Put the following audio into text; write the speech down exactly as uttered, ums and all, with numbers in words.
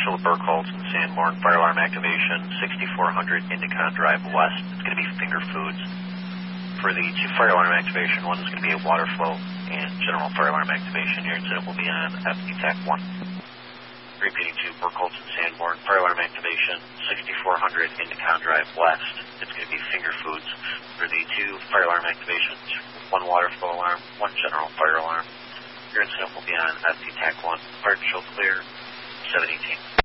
Partial Burkholz and Sanborn, fire alarm activation, sixty-four hundred Indicon Drive West. It's going to be Finger Foods. For the two fire alarm activation, one is going to be a water flow and general fire alarm activation. Your incident will be on F D TAC one. Repeating to Burkholz and Sanborn, fire alarm activation, sixty-four hundred Indicon Drive West. It's going to be Finger Foods. For the two fire alarm activations, one water flow alarm, one general fire alarm. Your incident will be on F D TAC one. Fire to show clear, seven eighteen.